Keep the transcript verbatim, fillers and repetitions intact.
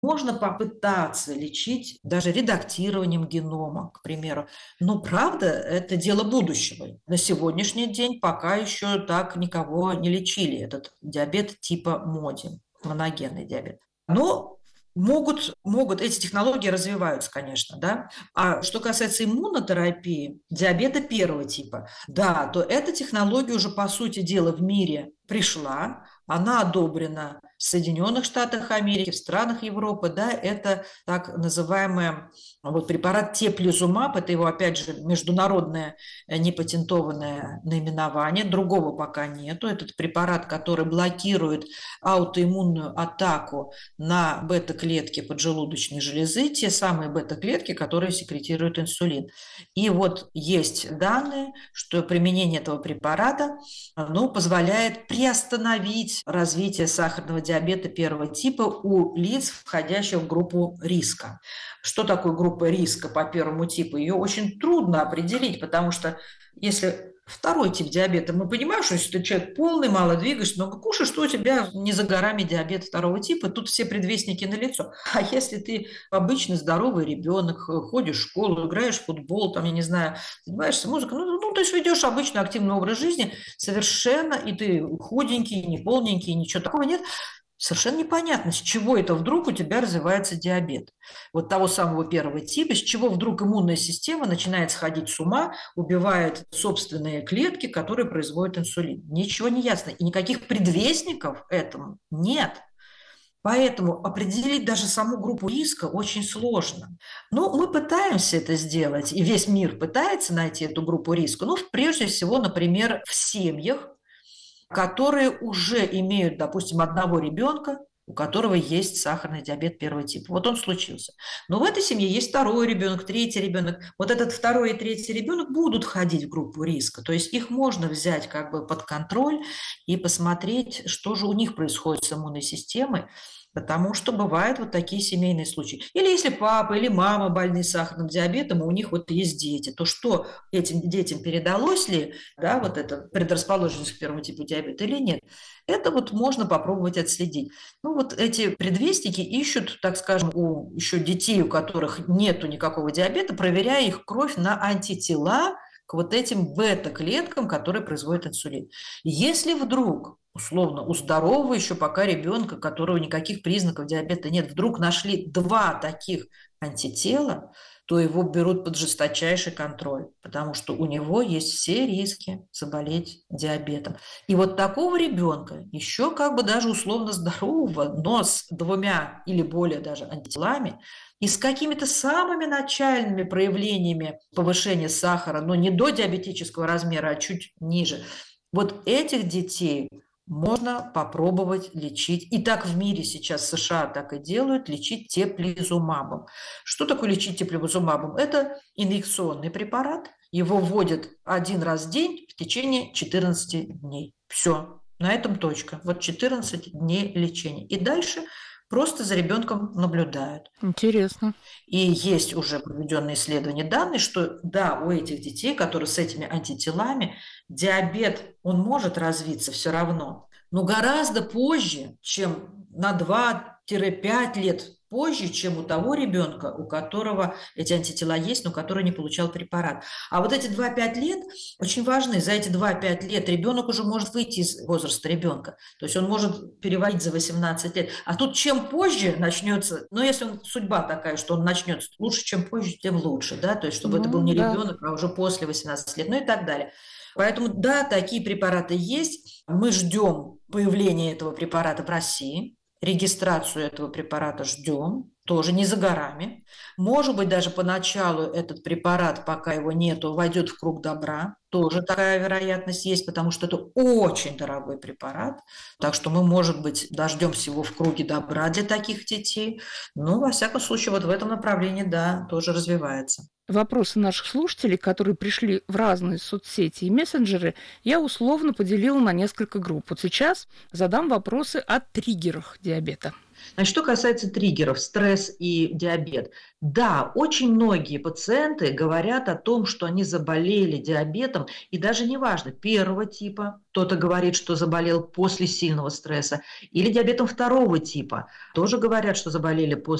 Можно попытаться лечить даже редактированием генома, к примеру. Но, правда, это дело будущего. На сегодняшний день пока еще так никого не лечили, этот диабет типа МОДИ, моногенный диабет. Но могут, могут, эти технологии развиваются, конечно, да. А что касается иммунотерапии, диабета первого типа, да, то эта технология уже, по сути дела, в мире пришла, она одобрена в Соединенных Штатах Америки, в странах Европы, да, это так называемый вот препарат теплизумаб, это его, опять же, международное непатентованное наименование, другого пока нету. Этот препарат, который блокирует аутоиммунную атаку на бета-клетки поджелудочной железы, те самые бета-клетки, которые секретируют инсулин. И вот есть данные, что применение этого препарата, оно позволяет приостановить развитие сахарного диабета первого типа у лиц, входящих в группу риска. Что такое группа риска по первому типу? Ее очень трудно определить, потому что если второй тип диабета, мы понимаем, что если ты человек полный, мало двигаешься, много кушаешь, что у тебя не за горами диабет второго типа, тут все предвестники налицо. А если ты обычный здоровый ребенок, ходишь в школу, играешь в футбол, там, я не знаю, занимаешься музыкой, ну, ну, то есть ведешь обычный активный образ жизни, совершенно, и ты худенький, не полненький, ничего такого нет, совершенно непонятно, с чего это вдруг у тебя развивается диабет. Вот того самого первого типа, с чего вдруг иммунная система начинает сходить с ума, убивает собственные клетки, которые производят инсулин. Ничего не ясно. И никаких предвестников этому нет. Поэтому определить даже саму группу риска очень сложно. Но мы пытаемся это сделать, и весь мир пытается найти эту группу риска. Ну, прежде всего, например, в семьях, которые уже имеют, допустим, одного ребенка, у которого есть сахарный диабет первого типа. Вот он случился. Но в этой семье есть второй ребенок, третий ребенок. Вот этот второй и третий ребенок будут входить в группу риска. То есть их можно взять как бы под контроль и посмотреть, что же у них происходит с иммунной системой. Потому что бывают вот такие семейные случаи. Или если папа или мама больны сахарным диабетом, и у них вот есть дети, то что этим детям передалось ли, да, вот эта предрасположенность к первому типу диабета или нет, это вот можно попробовать отследить. Ну вот эти предвестники ищут, так скажем, у еще детей, у которых нету никакого диабета, проверяя их кровь на антитела к вот этим бета-клеткам, которые производят инсулин. Если вдруг условно, у здорового еще пока ребенка, у которого никаких признаков диабета нет, вдруг нашли два таких антитела, то его берут под жесточайший контроль, потому что у него есть все риски заболеть диабетом. И вот такого ребенка, еще как бы даже условно здорового, но с двумя или более даже антителами, и с какими-то самыми начальными проявлениями повышения сахара, но не до диабетического размера, а чуть ниже, вот этих детей можно попробовать лечить. И так в мире сейчас США так и делают, лечить теплизумабом. Что такое лечить теплизумабом? Это инъекционный препарат. Его вводят один раз в день в течение четырнадцати дней. Все, на этом точка. Вот четырнадцать дней лечения. И дальше просто за ребенком наблюдают. Интересно. И есть уже проведенные исследования, данные, что да, у этих детей, которые с этими антителами, диабет, он может развиться все равно, но гораздо позже, чем на два-пять лет позже, чем у того ребенка, у которого эти антитела есть, но который не получал препарат. А вот эти два-пять лет очень важны. За эти два-пять лет ребенок уже может выйти из возраста ребенка. То есть он может перевалить за восемнадцать лет. А тут чем позже начнется, ну если он, судьба такая, что он начнется лучше, чем позже, тем лучше, да, то есть чтобы Ну, это был не да. ребенок, а уже после восемнадцати лет, ну и так далее. Поэтому, да, такие препараты есть. Мы ждем появления этого препарата в России. Регистрацию этого препарата ждем, тоже не за горами. Может быть, даже поначалу этот препарат, пока его нету, войдет в круг добра. Тоже такая вероятность есть, потому что это очень дорогой препарат. Так что мы, может быть, дождемся его в круге добра для таких детей. Но, во всяком случае, вот в этом направлении, да, тоже развивается. Вопросы наших слушателей, которые пришли в разные соцсети и мессенджеры, я условно поделила на несколько групп. Вот сейчас задам вопросы о триггерах диабета. Значит, что касается триггеров, стресс и диабет. Да, очень многие пациенты говорят о том, что они заболели диабетом, и даже неважно, первого типа, кто-то говорит, что заболел после сильного стресса, или диабетом второго типа, тоже говорят, что заболели после